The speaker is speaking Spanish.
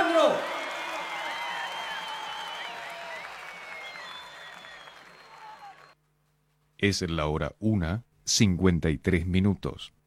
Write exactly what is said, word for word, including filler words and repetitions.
Alejandro. Es la hora una, cincuenta y tres minutos.